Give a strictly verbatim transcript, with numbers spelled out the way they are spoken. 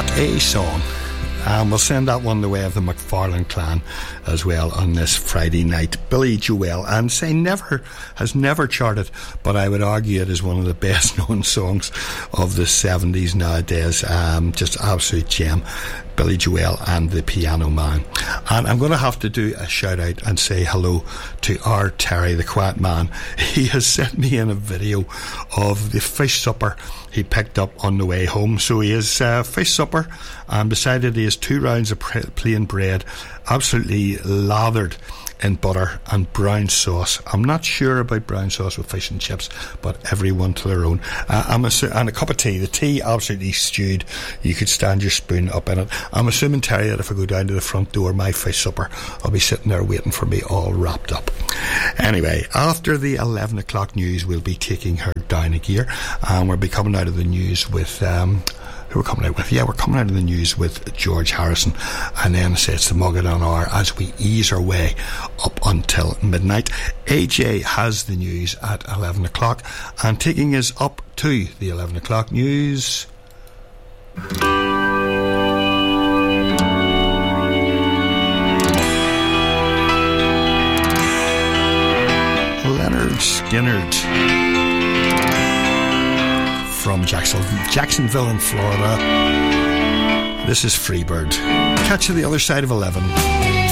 A song. And we'll send that one the way of the McFarlane clan as well on this Friday night. Billy Joel, and say never has never charted, but I would argue it is one of the best known songs of the seventies nowadays. Um, just absolute gem. Billy Joel and the Piano Man. And I'm going to have to do a shout out and say hello to our Terry, the Quiet Man. He has sent me in a video of the fish supper he picked up on the way home. So he has uh, fish supper, and beside it he has two rounds of plain bread, absolutely lathered in butter and brown sauce. I'm not sure about brown sauce with fish and chips, but everyone to their own. Uh, I'm assu- and a cup of tea. The tea absolutely stewed. You could stand your spoon up in it. I'm assuming, Terry, that if I go down to the front door, my fish supper, I'll be sitting there waiting for me all wrapped up. Anyway, after the eleven o'clock news, we'll be taking her down a gear, and we'll be coming out of the news with... Um, who we're coming out with? Yeah, we're coming out of the news with George Harrison, and then say it's the Mug of an Hour as we ease our way up until midnight. A J has the news at eleven o'clock, and taking us up to the eleven o'clock news. Leonard Skinnard from Jacksonville, Jacksonville in Florida. This is Freebird. Catch you the other side of eleven.